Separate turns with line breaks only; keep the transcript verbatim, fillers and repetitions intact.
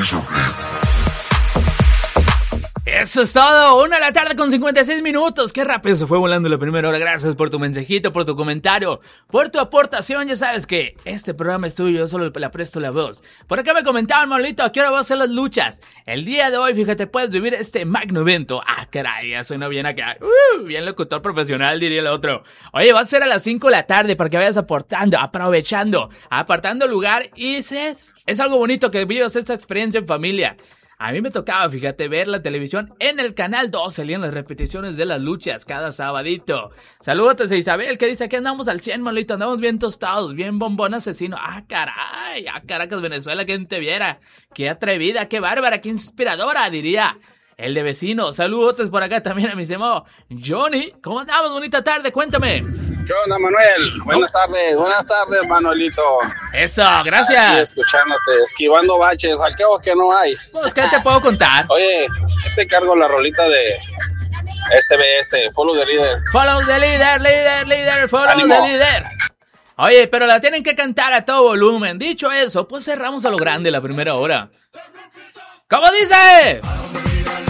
Eso es todo, una de la tarde con cincuenta y seis minutos, qué rápido se fue volando la primera hora. Gracias por tu mensajito, por tu comentario, por tu aportación. Ya sabes que este programa es tuyo, yo solo le presto la voz. Por acá me comentaban, Manolito, ¿a qué hora vas a hacer las luchas? El día de hoy, fíjate, puedes vivir este magno evento. Ah, caray, ya suena bien acá, uh, bien locutor profesional, diría el otro. Oye, va a ser a las cinco de la tarde para que vayas aportando, aprovechando, apartando lugar. Y es, es algo bonito que vivas esta experiencia en familia. A mí me tocaba, fíjate, ver la televisión en el canal dos, salían las repeticiones de las luchas cada sabadito. Saludos a Isabel, que dice que andamos al cien, Manolito, andamos bien tostados, bien bombón asesino. Ah, caray, ah, Caracas, Venezuela, ¿quién te viera? Qué atrevida, qué bárbara, qué inspiradora, diría el de vecino. Saludos por acá también a mi semo Johnny. ¿Cómo andamos? Bonita tarde, cuéntame.
¿Qué onda, Manuel? Buenas tardes, buenas tardes, Manuelito.
Eso, gracias.
Aquí escuchándote, esquivando baches, al cabo que no hay.
Pues, ¿qué te puedo contar?
Oye, te cargo la rolita de S B S, Follow the Leader.
Follow the Leader, Leader, Leader, Follow
¡Ánimo!
the Leader. Oye, pero la tienen que cantar a todo volumen. Dicho eso, pues cerramos a lo grande la primera hora. ¿Cómo dice?